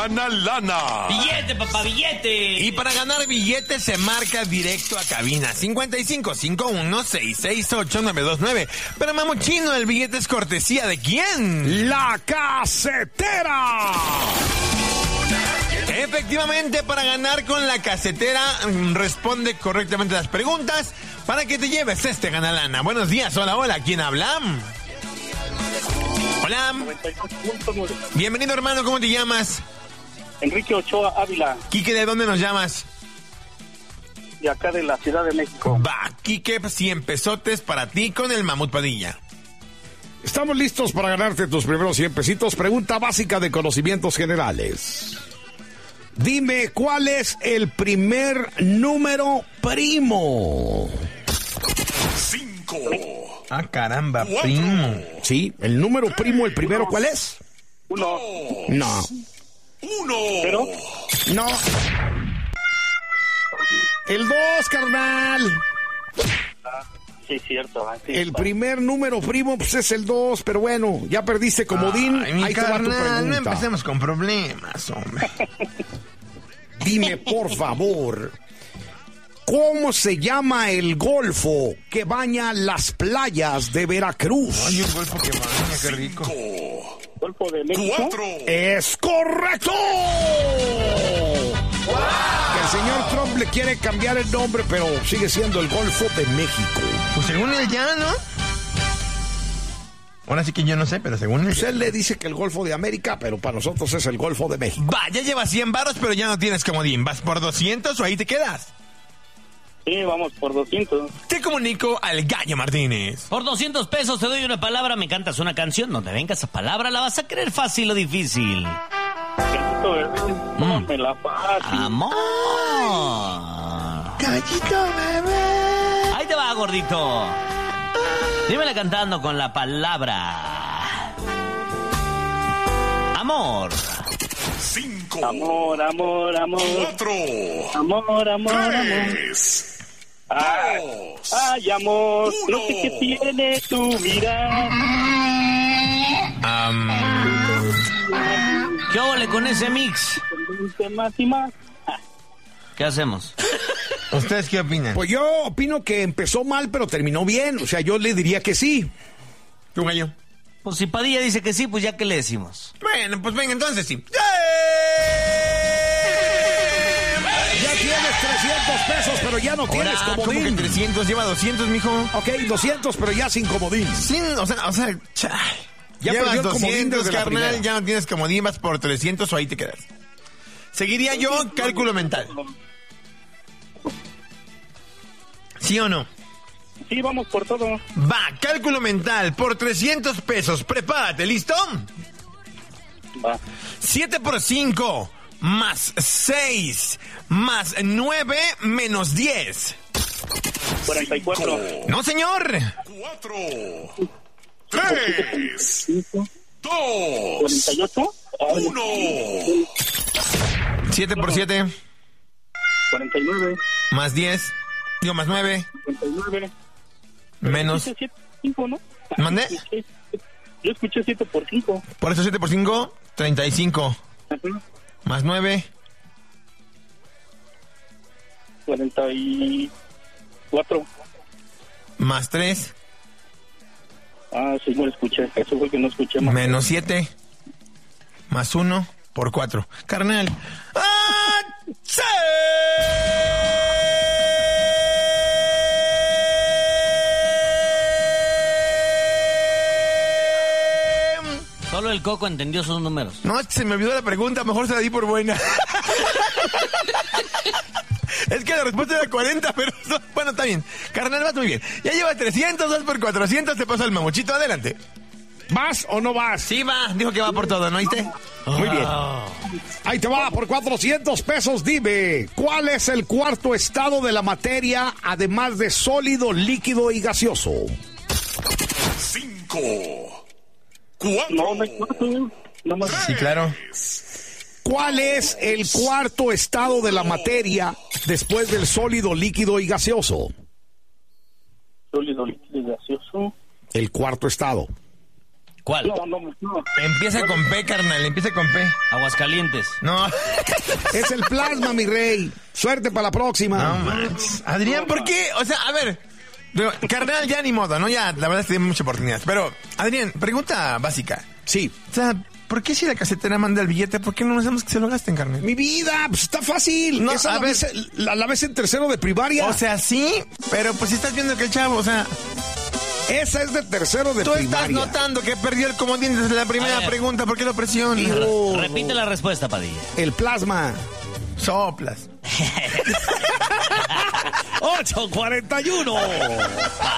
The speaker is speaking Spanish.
gana lana. ¡Billete, papá, billete! Y para ganar billetes se marca directo a cabina 5551-668-929. Pero mamuchino, el billete es cortesía ¿de quién? ¡La Casetera! Efectivamente, para ganar con la casetera, responde correctamente las preguntas para que te lleves este ganalana. Buenos días, hola, ¿quién habla? Hola. Bienvenido, hermano, ¿cómo te llamas? Enrique Ochoa Ávila. Quique, ¿de dónde nos llamas? De acá de la Ciudad de México. Va, Quique, 100 pesotes para ti con el Mamut Padilla. Estamos listos para ganarte tus primeros 100 pesitos. Pregunta básica de conocimientos generales. Dime, ¿cuál es el primer número primo? 5. Ah, caramba, 4. Primo. Sí, el número primo, el primero, ¿cuál es? 1. No. 1. ¿Pero? No. El 2, carnal. Sí, cierto. Sí, el primer número primo pues es el 2, pero bueno, ya perdiste comodín. Ay, mi ahí te va tu carnal, no pregunta. empecemos con problemas, hombre. Dime, por favor, ¿cómo se llama el golfo que baña las playas de Veracruz? Ay, un golfo que baña, qué rico. Golfo de México. 4. ¡Es correcto! Que el señor Trump le quiere cambiar el nombre, pero sigue siendo el Golfo de México. Pues según él ya, ¿no? Ahora sí que yo no sé, pero según él... Pues él le dice que el Golfo de América, pero para nosotros es el Golfo de México. Va, ya llevas 100 varos, pero ya no tienes comodín. ¿Vas por 200 o ahí te quedas? Sí, vamos por 200. Te comunico al Gallo Martínez. Por 200 pesos te doy una palabra, me cantas una canción. Donde venga esa palabra, ¿la vas a querer fácil o difícil? Me la fácil. ¡Amor! Gallito bebé. Ahí te va, gordito. Dímela cantando con la palabra amor. 5. Amor, amor, amor. 4. Amor, amor, amor. 3. Ay, amor, no sé qué tiene tu mirada. ¿Qué ole con ese mix? Más y más. ¿Qué hacemos? ¿Ustedes qué opinan? Pues yo opino que empezó mal, pero terminó bien. O sea, yo le diría que sí. ¿Tu gallo? Pues si Padilla dice que sí, pues ya que le decimos. Bueno, pues venga, entonces sí. Ya tienes 300 pesos, pero ya no tienes ¿Cómo que comodín. 300? Lleva 200, mijo. Ok, 200, pero ya sin comodín. Sí, o sea, Ya llevas perdió el comodín 200, desde la carnal, primera. ya no tienes comodín, vas por 300 o ahí te quedas. Seguiría yo cálculo mental. ¿Sí o no? Sí, vamos por todo. Va, cálculo mental por 300 pesos. Prepárate, ¿listo? Va. 7 por 5 más 6 más 9 menos 10. 44. No, señor. 4, 3, 2, 48. 1. 7 por 7 49. más 10. Digo, más 9 49. menos... 7 por 5, ¿no? ¿Mandé? Yo escuché 7 por 5. Por eso 7 por 5, 35. Más 9. 44. Más 3. Ah, sí, no lo escuché. Eso fue que no escuché más. Menos 7. Más 1 por 4. Carnal. ¡Ah! ¡Sí! Solo el Coco entendió sus números. No, es que se me olvidó la pregunta, mejor se la di por buena. Es que la respuesta era 40, pero bueno, está bien. Carnal, vas muy bien. Ya lleva 300, 2 por 400, te pasa el mamuchito, adelante. ¿Vas o no vas? Sí, va, dijo que va por todo, ¿no oíste? Muy bien. Ahí te va, por 400 pesos, dime, ¿cuál es el cuarto estado de la materia, además de sólido, líquido y gaseoso? 5, 4. No, no hay cuarto. No más. Sí, claro. ¿Cuál es el cuarto estado de la materia después del sólido, líquido y gaseoso? Sólido, líquido y gaseoso. El cuarto estado. ¿Cuál? No. Empieza con P, carnal, empieza con P. Aguascalientes. No. Es el plasma, mi rey. Suerte para la próxima. No manches. Adrián, ¿por qué? O sea, a ver. Carnal, ya ni modo, ¿no? Ya, la verdad es que tiene mucha oportunidad. Pero, Adrián, pregunta básica. Sí. O sea, ¿por qué si la casetera manda el billete, por qué no hacemos que se lo gasten, carnal? Mi vida, pues está fácil. No, Esa a ver. la ves en tercero de primaria. O sea, sí, pero pues si estás viendo que el chavo, o sea... Esa es de tercero de Tú primaria. estás notando que perdió el comodín desde la primera pregunta, ¿por qué lo presionas? Repite la respuesta, Padilla. El plasma. Soplas. 8:41.